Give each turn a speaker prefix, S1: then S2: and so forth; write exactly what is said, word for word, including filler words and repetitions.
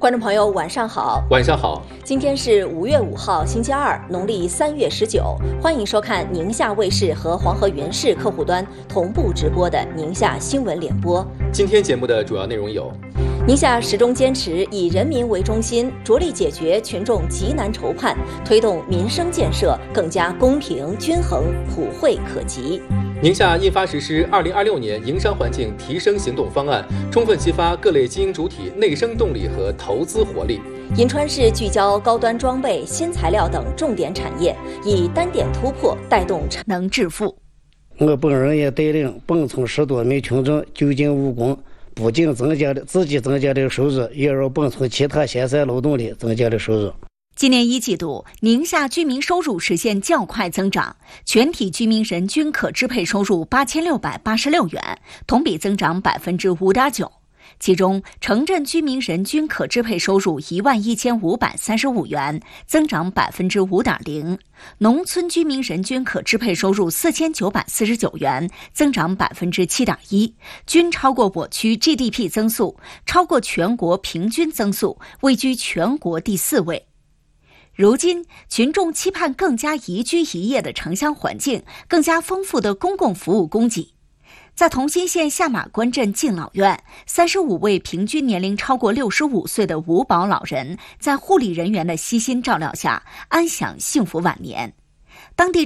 S1: 观众朋友，晚上好。
S2: 晚上好。
S1: 今天是五月五号，星期二，农历三月十九。欢迎收看宁夏卫视和黄河源氏客户端同步直播的宁夏新闻联播。
S2: 今天节目的主要内容有：
S1: 宁夏始终坚持以人民为中心，着力解决群众急难愁盼，推动民生建设更加公平、均衡、普惠可及。
S2: 宁夏印发实施二零二六年营商环境提升行动方案，充分激发各类经营主体内生动力和投资活力。
S1: 银川市聚焦高端装备、新材料等重点产业，以单点突破带动产能致富。
S3: 我本人也带领本村十多名群众就近务工，不仅增加了自己增加了收入，也让本村其他闲散劳动力增加了收入。
S4: 今年一季度，宁夏居民收入实现较快增长，全体居民人均可支配收入八千六百八十六元，同比增长百分之五点九。其中，城镇居民人均可支配收入一万一千五百三十五元，增长百分之五点零；农村居民人均可支配收入四千九百四十九元，增长百分之七点一，均超过我区 G D P 增速，超过全国平均增速，位居全国第四位。如今，群众期盼更加宜居宜业的城乡环境，更加丰富的公共服务供给。在同心县下马关镇敬老院，三十五位平均年龄超过六十五岁的五保老人，在护理人员的悉心照料下，安享幸福晚年。当地